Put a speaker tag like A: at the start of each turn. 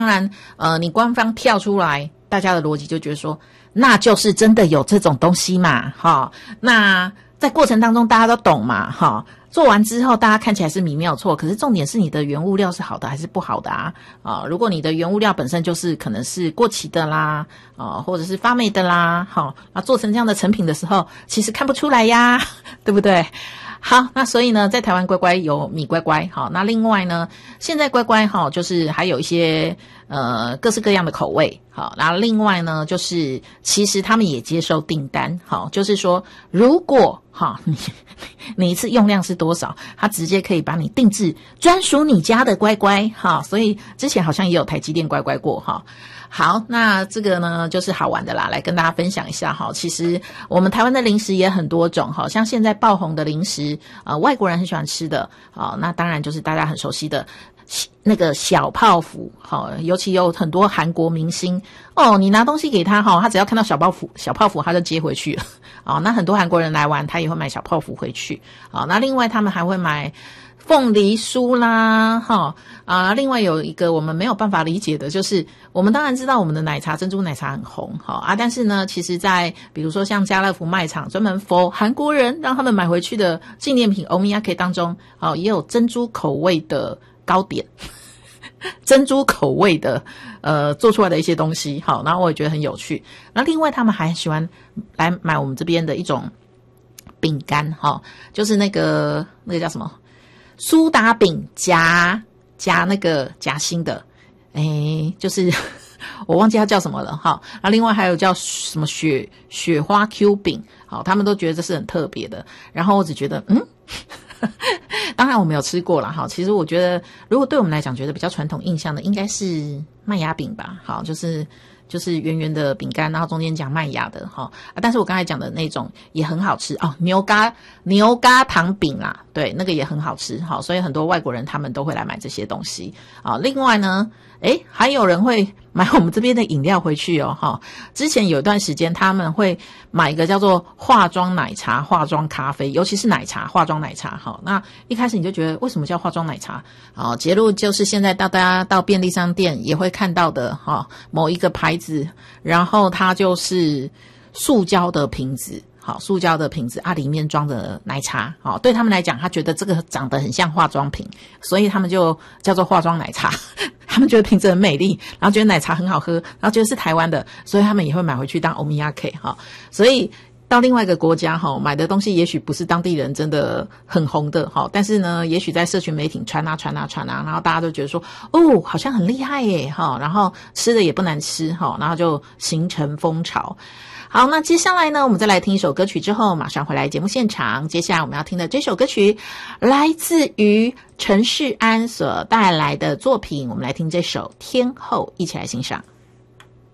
A: 然你官方跳出来，大家的逻辑就觉得说那就是真的有这种东西嘛，那在过程当中大家都懂嘛，做完之后大家看起来是米妙错，可是重点是你的原物料是好的还是不好的啊？如果你的原物料本身就是可能是过期的啦，或者是发霉的啦，做成这样的成品的时候其实看不出来呀，对不对？好，那所以呢，在台湾乖乖有米乖乖，那另外呢，现在乖乖就是还有一些各式各样的口味，然后另外呢，就是其实他们也接受订单，就是说如果你一次用量是多少，他直接可以帮你定制专属你家的乖乖，所以之前好像也有台积电乖乖过，好，那这个呢就是好玩的啦，来跟大家分享一下其实我们台湾的零食也很多种像现在爆红的零食外国人很喜欢吃的那当然就是大家很熟悉的那个小泡芙尤其有很多韩国明星你拿东西给他他只要看到小泡芙他就接回去了那很多韩国人来玩他也会买小泡芙回去那另外他们还会买凤梨酥啦另外有一个我们没有办法理解的就是我们当然知道我们的奶茶珍珠奶茶很红但是呢其实在比如说像家乐福卖场专门 for 韩国人让他们买回去的纪念品 Omiyake 当中也有珍珠口味的糕点珍珠口味的做出来的一些东西然后我也觉得很有趣那另外他们还喜欢来买我们这边的一种饼干就是那个叫什么苏打饼夹那个夹心的就是我忘记它叫什么了那另外还有叫什么雪花 Q 饼他们都觉得这是很特别的然后我只觉得当然我没有吃过啦其实我觉得如果对我们来讲觉得比较传统印象的应该是麦芽饼吧就是圆圆的饼干然后中间夹麦芽的但是我刚才讲的那种也很好吃牛轧糖饼啦对那个也很好吃所以很多外国人他们都会来买这些东西另外呢还有人会买我们这边的饮料回去之前有一段时间他们会买一个叫做化妆奶茶化妆咖啡尤其是奶茶化妆奶茶那一开始你就觉得为什么叫化妆奶茶结论就是现在大家到便利商店也会看到的某一个牌子然后它就是塑胶的瓶子塑胶的瓶子里面装着奶茶对他们来讲他觉得这个长得很像化妆品所以他们就叫做化妆奶茶他们觉得瓶子很美丽然后觉得奶茶很好喝然后觉得是台湾的所以他们也会买回去当 Omiyake 所以到另外一个国家买的东西也许不是当地人真的很红的但是呢也许在社群媒体传啊然后大家都觉得说好像很厉害耶然后吃的也不难吃然后就形成风潮好，那接下来呢我们再来听一首歌曲之后马上回来节目现场接下来我们要听的这首歌曲来自于陈世安所带来的作品我们来听这首天后一起来欣赏